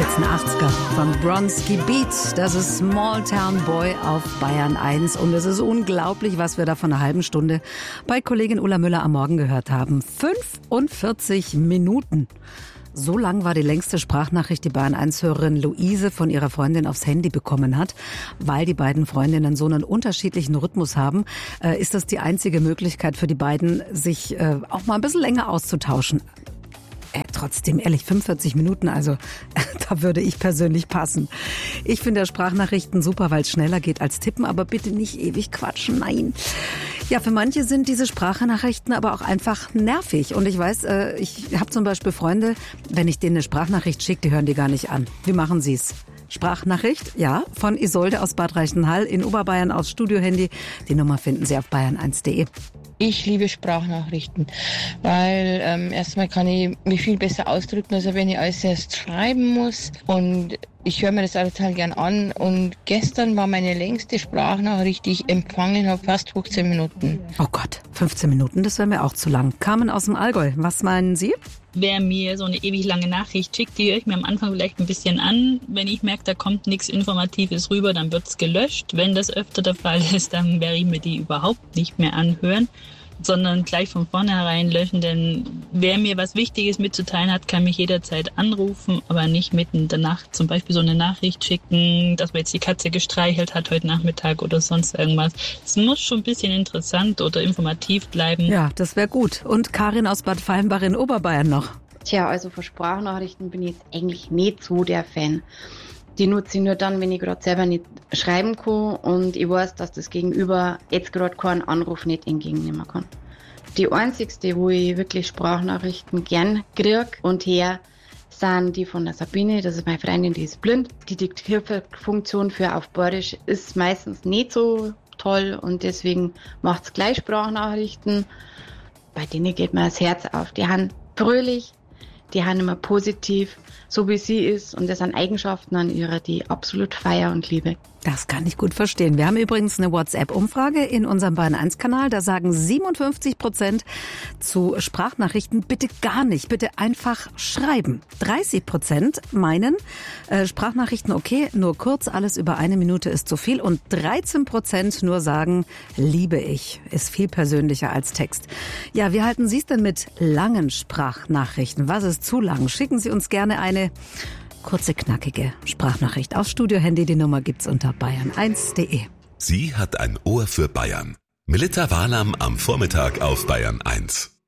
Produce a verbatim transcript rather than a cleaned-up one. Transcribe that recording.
Jetzt ein achtziger von Bronski Beat. Das ist Small Town Boy auf Bayern eins. Und es ist unglaublich, was wir da vor einer halben Stunde bei Kollegin Ulla Müller am Morgen gehört haben. fünfundvierzig Minuten. So lang war die längste Sprachnachricht, die Bayern eins Hörerin Luise von ihrer Freundin aufs Handy bekommen hat. Weil die beiden Freundinnen so einen unterschiedlichen Rhythmus haben, äh, ist das die einzige Möglichkeit für die beiden, sich äh, auch mal ein bisschen länger auszutauschen. Äh, trotzdem, ehrlich, fünfundvierzig Minuten, also da würde ich persönlich passen. Ich finde ja Sprachnachrichten super, weil es schneller geht als tippen, aber bitte nicht ewig quatschen, nein. Ja, für manche sind diese Sprachnachrichten aber auch einfach nervig. Und ich weiß, äh, ich habe zum Beispiel Freunde, wenn ich denen eine Sprachnachricht schicke, die hören die gar nicht an. Wie machen sie es? Sprachnachricht, ja, von Isolde aus Bad Reichenhall in Oberbayern aus Studiohandy. Die Nummer finden Sie auf bayern eins punkt de. Ich liebe Sprachnachrichten, weil ähm, erstmal kann ich mich viel besser ausdrücken, als wenn ich alles erst schreiben muss. Und ich höre mir das auch total gern an. Und gestern war meine längste Sprachnachricht, die ich empfangen habe, fast fünfzehn Minuten. Oh Gott, fünfzehn Minuten, das wäre mir auch zu lang. Carmen aus dem Allgäu, was meinen Sie? Wer mir so eine ewig lange Nachricht schickt, die höre ich mir am Anfang vielleicht ein bisschen an. Wenn ich merke, da kommt nichts Informatives rüber, dann wird's gelöscht. Wenn das öfter der Fall ist, dann werde ich mir die überhaupt nicht mehr anhören, sondern gleich von vornherein löschen. Denn wer mir was Wichtiges mitzuteilen hat, kann mich jederzeit anrufen, aber nicht mitten in der Nacht zum Beispiel so eine Nachricht schicken, dass man jetzt die Katze gestreichelt hat heute Nachmittag oder sonst irgendwas. Es muss schon ein bisschen interessant oder informativ bleiben. Ja, das wäre gut. Und Karin aus Bad Fallenbach in Oberbayern noch. Tja, also für Sprachnachrichten bin ich jetzt eigentlich nicht so der Fan. Die nutze ich nur dann, wenn ich gerade selber nicht schreiben kann und ich weiß, dass das Gegenüber jetzt gerade keinen Anruf nicht entgegennehmen kann. Die einzigste, wo ich wirklich Sprachnachrichten gern kriege und her, sind die von der Sabine. Das ist meine Freundin, die ist blind. Die Diktierfunktion für auf Bayerisch ist meistens nicht so toll und deswegen macht es gleich Sprachnachrichten. Bei denen geht mir das Herz auf. Die haben fröhlich, die haben immer positiv, so wie sie ist. Und das sind Eigenschaften an ihrer, die ich absolut feier und liebe. Das kann ich gut verstehen. Wir haben übrigens eine WhatsApp-Umfrage in unserem Bayern eins Kanal. Da sagen siebenundfünfzig Prozent zu Sprachnachrichten bitte gar nicht, bitte einfach schreiben. dreißig Prozent meinen, äh, Sprachnachrichten okay, nur kurz, alles über eine Minute ist zu viel. Und dreizehn Prozent nur sagen, liebe ich, ist viel persönlicher als Text. Ja, wie halten Sie es denn mit langen Sprachnachrichten? Was ist zu lang? Schicken Sie uns gerne eine kurze, knackige Sprachnachricht aufs Studiohandy. Die Nummer gibt's unter bayern eins punkt de. Sie hat ein Ohr für Bayern. Melitta Wahlam am Vormittag auf Bayern eins.